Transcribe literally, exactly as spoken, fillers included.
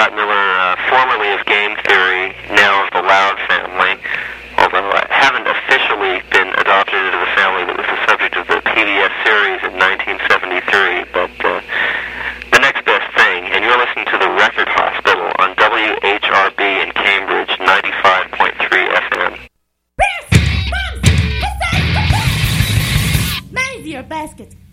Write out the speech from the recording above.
Scott Miller, uh, formerly of Game Theory, now of the Loud family, although I haven't officially been adopted into the family that was the subject of the P B S series in nineteen seventy-three, but uh, the next best thing, and you're listening to The Record Hospital on W H R B in Cambridge, ninety-five point three F M. Your basket.